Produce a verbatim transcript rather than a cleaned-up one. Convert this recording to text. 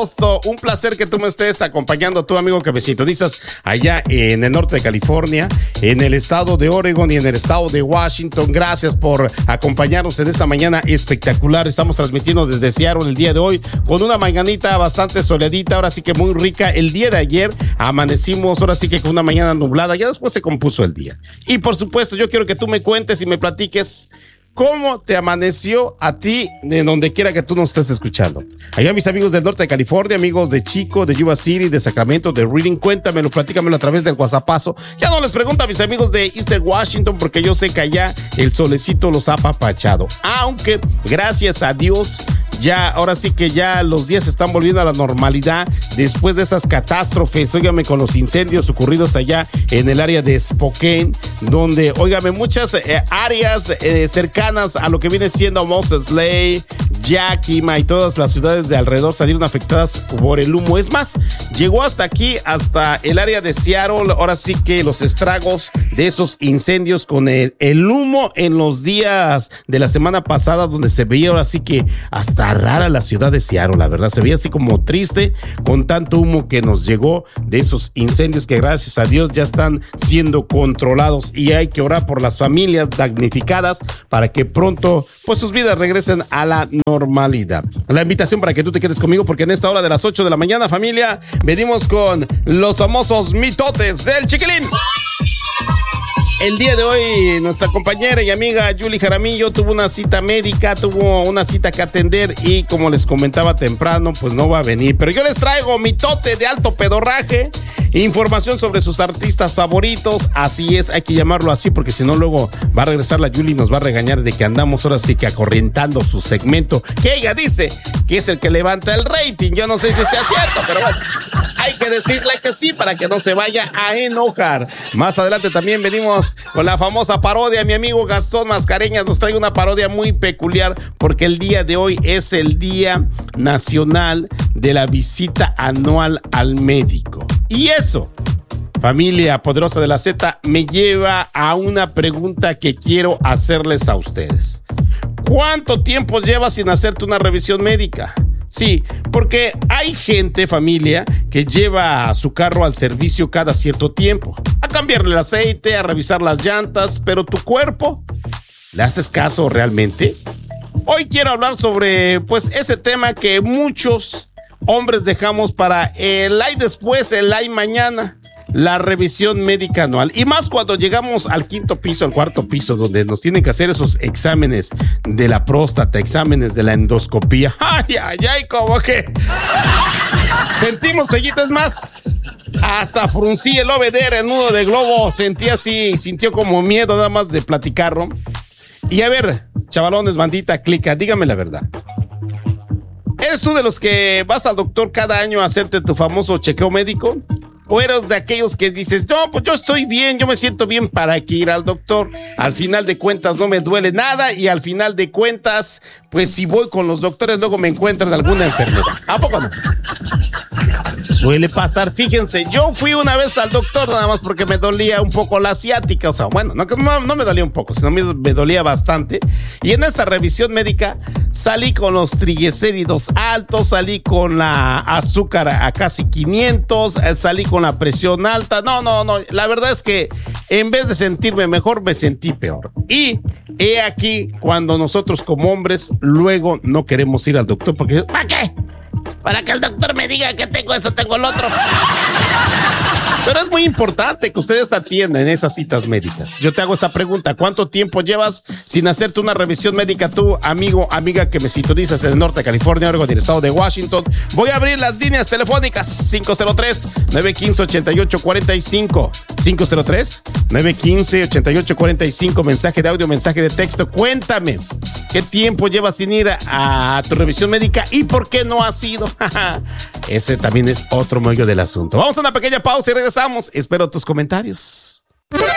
agosto. Un placer que tú me estés acompañando, a tu amigo que me sintonizas allá en el norte de California, en el estado de Oregon y en el estado de Washington. Gracias por acompañarnos en esta mañana espectacular. Estamos transmitiendo desde Seattle el día de hoy con una mañanita bastante soleadita, ahora sí que muy rica. El día de ayer amanecimos, ahora sí que con una mañana nublada, ya después se compuso el día. Y por supuesto, yo quiero que tú me cuentes y me platiques ¿cómo te amaneció a ti de donde quiera que tú nos estés escuchando? Allá mis amigos del norte de California, amigos de Chico, de Yuba City, de Sacramento, de Reading, cuéntamelo, platícamelo a través del WhatsAppazo. Ya no les pregunto a mis amigos de Eastern Washington porque yo sé que allá el solecito los ha apapachado. Aunque, gracias a Dios, ya, ahora sí que ya los días se están volviendo a la normalidad después de esas catástrofes, óigame, con los incendios ocurridos allá en el área de Spokane, donde, óigame, muchas eh, áreas eh, cercanas a lo que viene siendo Moses Lake, Yakima y todas las ciudades de alrededor salieron afectadas por el humo. Es más, llegó hasta aquí, hasta el área de Seattle, ahora sí que los estragos de esos incendios con el, el humo en los días de la semana pasada, donde se veía ahora sí que hasta rara la ciudad de Seattle, la verdad, se veía así como triste con tanto humo que nos llegó de esos incendios que gracias a Dios ya están siendo controlados y hay que orar por las familias damnificadas para que pronto pues sus vidas regresen a la normalidad. La invitación para que tú te quedes conmigo porque en esta hora de las ocho de la mañana, familia, venimos con los famosos mitotes del Chiquilín. El día de hoy, nuestra compañera y amiga Julie Jaramillo tuvo una cita médica, tuvo una cita que atender y como les comentaba temprano, pues no va a venir. Pero yo les traigo mitote de alto pedorraje, información sobre sus artistas favoritos. Así es, hay que llamarlo así porque si no luego va a regresar la Julie y nos va a regañar de que andamos ahora sí que acorrientando su segmento, que ella dice que es el que levanta el rating. Yo no sé si sea cierto, pero bueno, hay que decirle que sí para que no se vaya a enojar. Más adelante también venimos con la famosa parodia. Mi amigo Gastón Mascareñas nos trae una parodia muy peculiar porque el día de hoy es el Día Nacional de la Visita Anual al Médico. Y eso, familia poderosa de la Z, me lleva a una pregunta que quiero hacerles a ustedes. ¿Cuánto tiempo llevas sin hacerte una revisión médica? Sí, porque hay gente, familia, que lleva su carro al servicio cada cierto tiempo, a cambiarle el aceite, a revisar las llantas, pero tu cuerpo, ¿le haces caso realmente? Hoy quiero hablar sobre, pues, ese tema que muchos hombres dejamos para el ay después, el ay mañana. La revisión médica anual. Y más cuando llegamos al quinto piso, al cuarto piso, donde nos tienen que hacer esos exámenes de la próstata, exámenes de la endoscopía. Ay, ay, ay, como que sentimos sellitos más. Hasta fruncí el obeder, el nudo de globo. Sentí así, sintió como miedo nada más de platicarlo. Y a ver, chavalones, bandita, clica, dígame la verdad. ¿Eres tú de los que vas al doctor cada año a hacerte tu famoso chequeo médico? ¿O eres de aquellos que dices, no, pues yo estoy bien, yo me siento bien, para que ir al doctor? Al final de cuentas no me duele nada y al final de cuentas, pues si voy con los doctores luego me encuentran alguna enfermedad. ¿A poco no? Suele pasar, fíjense, yo fui una vez al doctor nada más porque me dolía un poco la ciática, o sea, bueno, no, no, no me dolía un poco, sino me, me dolía bastante. Y en esta revisión médica salí con los triglicéridos altos, salí con la azúcar a casi quinientos, salí con la presión alta. No, no, no, la verdad es que en vez de sentirme mejor, me sentí peor. Y he aquí cuando nosotros como hombres luego no queremos ir al doctor porque ¿para qué? Para que el doctor me diga que tengo eso, tengo el otro. Pero es muy importante que ustedes atiendan esas citas médicas. Yo te hago esta pregunta: ¿cuánto tiempo llevas sin hacerte una revisión médica tú, amigo, amiga que me sintonizas en el norte de California, Oregon y el estado de Washington? Voy a abrir las líneas telefónicas cinco cero tres, nueve uno cinco, ocho ocho cuatro cinco, cinco cero tres, nueve uno cinco, ocho ocho cuatro cinco, mensaje de audio, mensaje de texto. Cuéntame, ¿qué tiempo llevas sin ir a, a tu revisión médica y por qué no has ido? Ese también es otro meollo del asunto. Vamos a una pequeña pausa y regresamos. Espero tus comentarios.